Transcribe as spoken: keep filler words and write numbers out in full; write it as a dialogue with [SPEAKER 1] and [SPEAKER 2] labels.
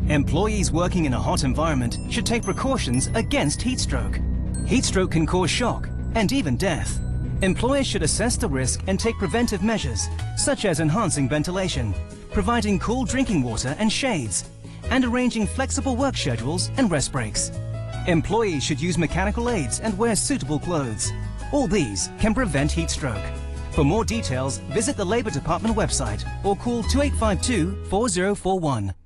[SPEAKER 1] Employees working in a hot environment should take precautions against heat stroke. Heat stroke can cause shock and even death. Employers should assess the risk and take preventive measures, such as enhancing ventilation, providing cool drinking water and shades, and arranging flexible work schedules and rest breaks. Employees should use mechanical aids and wear suitable clothes. All these can prevent heat stroke. For more details, visit the Labour Department website or call two eight five two, four zero four one.